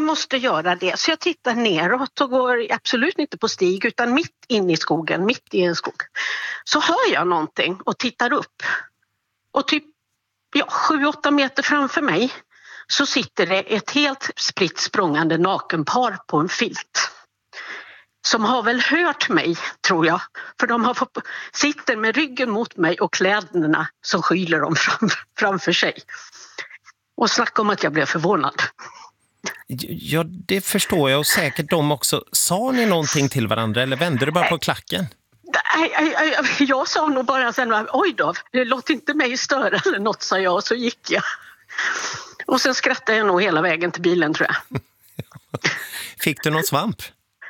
måste göra det. Så jag tittar neråt och går absolut inte på stig utan mitt in i skogen, mitt i en skog. Så hör jag någonting och tittar upp. Och typ 7-8 meter framför mig så sitter det ett helt spritt språngande nakenpar på en filt. Som har väl hört mig, tror jag. För de sitter med ryggen mot mig och kläderna som skyler dem framför sig. Och snacka om att jag blev förvånad. Ja, det förstår jag och säkert de också. Sa ni någonting till varandra eller vände du bara på klacken? Jag sa nog bara sen, oj då, låt inte mig störa eller något, sa jag och så gick jag. Och sen skrattade jag nog hela vägen till bilen, tror jag. Fick du någon svamp?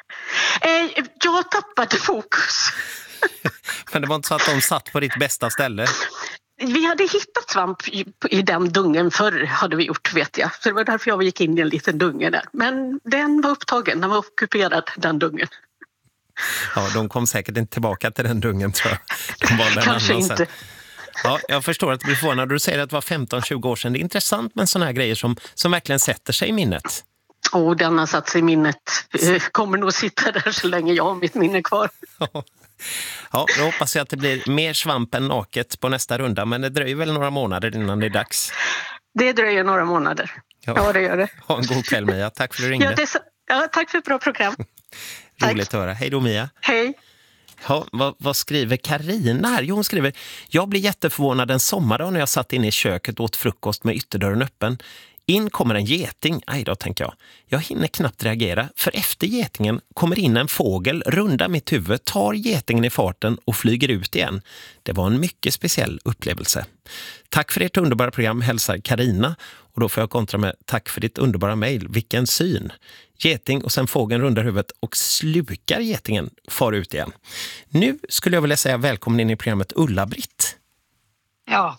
Jag tappade fokus. Men det var inte så att de satt på ditt bästa ställe? Vi hade hittat svamp i den dungen förr, hade vi gjort, vet jag. Så det var därför jag gick in i en liten dunge där. Men den var upptagen, den var ockuperad, den dungen. Ja, de kom säkert inte tillbaka till den dungen, tror jag. De var där kanske inte. Sen. Ja, jag förstår att du blir förvånad. Du säger att det var 15-20 år sedan. Det är intressant med såna här grejer som verkligen sätter sig i minnet. Den har satt sig i minnet. Kommer nog sitta där så länge jag har mitt minne kvar. Ja, då hoppas jag att det blir mer svamp än naket på nästa runda. Men det dröjer väl några månader innan det är dags. Det dröjer några månader. Ja, det gör det. Ha en god kväll, Mia. Tack för att du ringde. Tack för ett bra program. Roligt att höra. Hej då, Mia. Hej. Ja, vad skriver Carina här? Jo, hon skriver: jag blir jätteförvånad en sommardag när jag satt inne i köket och åt frukost med ytterdörren öppen. In kommer en geting. Aj då, tänker jag. Jag hinner knappt reagera, för efter getingen kommer in en fågel, rundar mitt huvud, tar getingen i farten och flyger ut igen. Det var en mycket speciell upplevelse. Tack för ert underbara program, hälsar Carina. Och då får jag kontra med: tack för ditt underbara mejl. Vilken syn. Geting och sen fågeln rundar huvudet och slukar getingen, far ut igen. Nu skulle jag vilja säga välkommen in i programmet Ulla-Britt. Ja.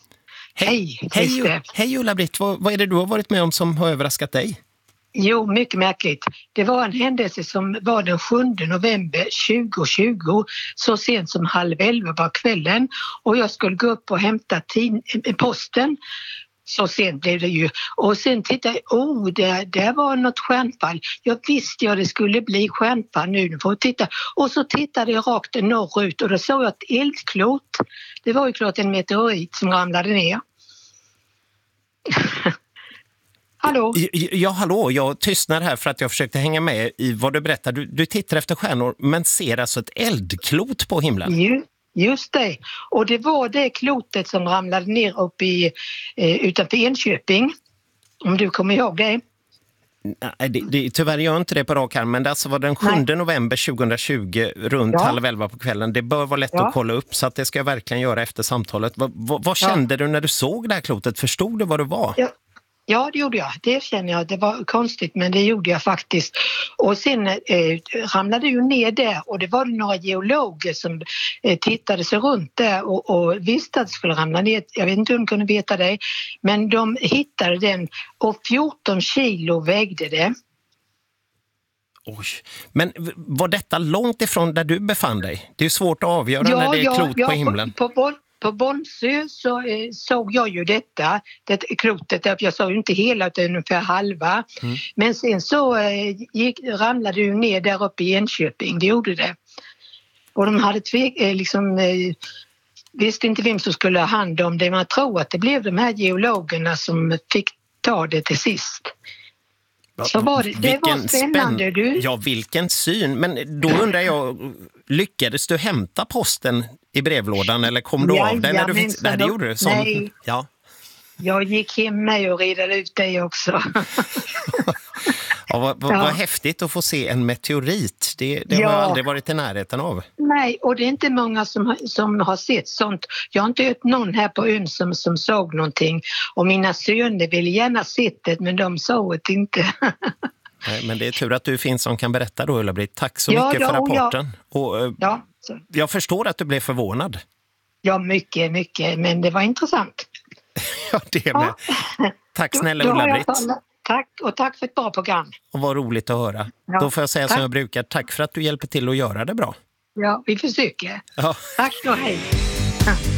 Hej Ulla-Britt, vad är det du har varit med om som har överraskat dig? Jo, mycket märkligt. Det var en händelse som var den 7 november 2020, så sent som 10:30 på kvällen. Och jag skulle gå upp och hämta posten. Så sent blev det ju. Och sen tittade jag, det var något stjärnfall. Jag visste det skulle bli stjärnfall nu får jag titta. Och så tittade jag rakt norrut och då såg jag ett eldklot. Det var ju klart en meteorit som ramlade ner. Hallå? Ja, hallå. Jag tystnar här för att jag försökte hänga med i vad du berättar. Du tittar efter stjärnor men ser alltså ett eldklot på himlen. Just det. Och det var det klotet som ramlade ner upp utanför Enköping. Om du kommer ihåg det. Nej, tyvärr gör inte det på rak arm, men det alltså var den 7 november 2020 runt 10:30 på kvällen. Det bör vara lätt att kolla upp, så att det ska jag verkligen göra efter samtalet. Vad kände du när du såg det här klotet? Förstod du vad det var? Ja, det gjorde jag. Det känner jag. Det var konstigt, men det gjorde jag faktiskt. Och sen ramlade ju ner där och det var några geologer som tittade sig runt där och visste att det skulle ramla ner. Jag vet inte om de kunde veta det, men de hittade den och 14 kilo vägde det. Oj. Men var detta långt ifrån där du befann dig? Det är svårt att avgöra när det är klot på himlen. På Bonsö så såg jag ju det klotet. Jag såg ju inte hela utan ungefär halva. Men sen så ramlade ju ner där uppe i Enköping. Det gjorde det. Och de hade visste inte vem som skulle ha hand om det. Man tror att det blev de här geologerna som fick ta det till sist. Så var det var spännande du. Ja, vilken syn. Men då undrar jag, lyckades du hämta posten i brevlådan eller kom du av den när du fick? Nej, det gjorde du. Nej. Ja. Jag gick hem med och redade ut dig också. Vad häftigt att få se en meteorit. Det har jag aldrig varit i närheten av. Nej, och det är inte många som har sett sånt. Jag har inte hört någon här på ön som såg någonting. Och mina söner ville gärna sett det, men de såg det inte. Nej, men det är tur att du finns som kan berätta då, Ulla-Britt. Tack så mycket för rapporten. Jag förstår att du blev förvånad. Ja, mycket, men det var intressant. Ja, det med. Tack snälla Ulla-Britt. Tack, och tack för ett bra program. Och vad roligt att höra. Ja, då får jag säga som jag brukar. Tack för att du hjälper till att göra det bra. Ja, vi försöker. Ja. Tack och hej.